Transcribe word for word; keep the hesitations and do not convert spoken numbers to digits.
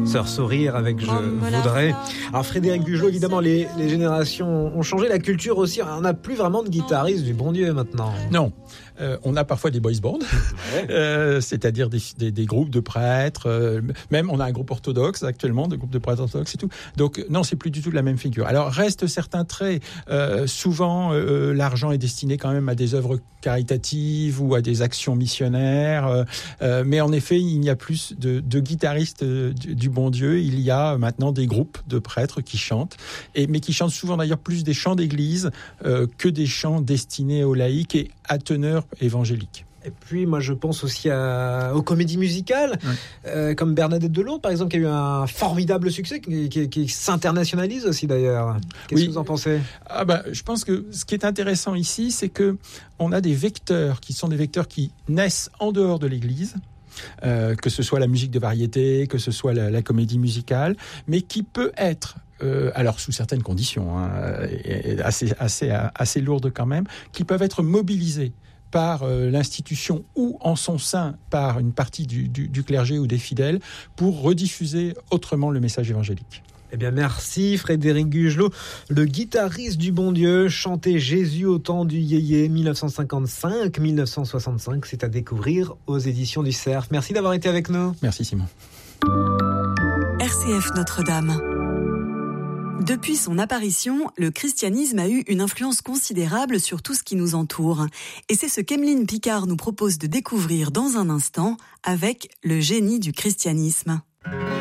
Sœur Sourire avec Je voudrais. Alors Frédéric Bugelot, évidemment, les, les générations ont changé, la culture aussi. On n'a plus vraiment de guitaristes du bon Dieu maintenant. Non. Euh, on a parfois des boys bands, ouais. euh, c'est-à-dire des, des, des groupes de prêtres. Euh, même on a un groupe orthodoxe actuellement, des groupes de prêtres orthodoxes et tout. Donc non, c'est plus du tout la même figure. Alors restent certains traits. Euh, souvent, euh, l'argent est destiné quand même à des œuvres caritatives ou à des actions missionnaires. Euh, mais en effet, il n'y a plus de, de guitaristes du, du bon Dieu. Il y a maintenant des groupes de prêtres qui chantent, et mais qui chantent souvent d'ailleurs plus des chants d'église euh, que des chants destinés aux laïcs et à teneur évangélique. Et puis, moi, je pense aussi à, aux comédies musicales, oui. euh, comme Bernadette Delot, par exemple, qui a eu un formidable succès, qui, qui, qui s'internationalise aussi, d'ailleurs. Qu'est-ce oui. que vous en pensez ? Ah bah, je pense que ce qui est intéressant ici, c'est qu'on a des vecteurs qui sont des vecteurs qui naissent en dehors de l'Église, euh, que ce soit la musique de variété, que ce soit la, la comédie musicale, mais qui peut être... Euh, alors sous certaines conditions, hein, assez, assez, assez lourdes quand même, qui peuvent être mobilisées par euh, l'institution ou en son sein par une partie du, du, du clergé ou des fidèles pour rediffuser autrement le message évangélique. Eh bien, merci Frédéric Bugelot, le guitariste du bon Dieu, chantait Jésus au temps du yéyé dix-neuf cent cinquante-cinq dix-neuf cent soixante-cinq, c'est à découvrir aux éditions du Cerf. Merci d'avoir été avec nous. Merci Simon. R C F Notre-Dame. Depuis son apparition, le christianisme a eu une influence considérable sur tout ce qui nous entoure. Et c'est ce qu'Emeline Picard nous propose de découvrir dans un instant avec le génie du christianisme.